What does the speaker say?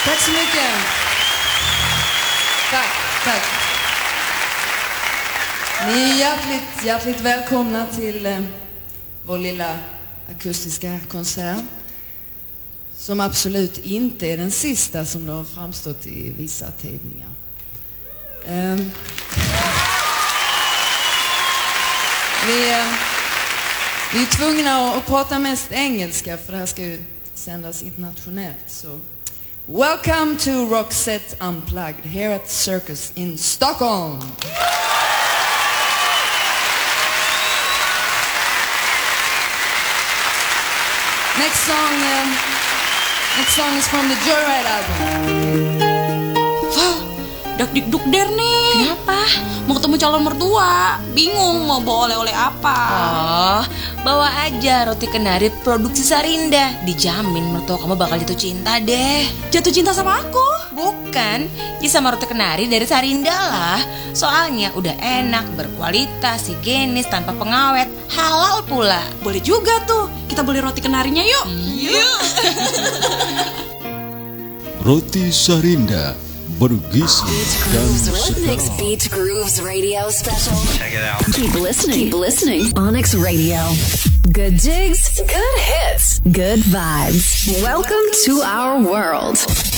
Tack så mycket. Tack. Ni är hjärtligt välkomna till vår lilla akustiska konsert. Som absolut inte är den sista som det har framstått i vissa tidningar. Vi är tvungna att prata mest engelska för det här ska ju sändas internationellt. Så welcome to Roxette Unplugged here at Circus in Stockholm. Next song is from the Joyride album. Dak-dik-duk der nih. Kenapa? Mau ketemu calon mertua. Bingung mau bawa oleh-oleh apa. Oh, bawa aja roti kenari produksi Sarinda. Dijamin mertua kamu bakal jatuh cinta deh. Jatuh cinta sama aku? Bukan, ya sama roti kenari dari Sarinda lah. Soalnya udah enak, berkualitas, higienis, tanpa pengawet, halal pula. Boleh juga tuh. Kita beli roti kenarinya yuk. Yuk. Roti Sarinda bergizi dan Onyx segar. Beach Grooves Radio Special. Check it out. Keep listening. Onyx Radio. Good jigs, good hits, good vibes. Welcome to our world.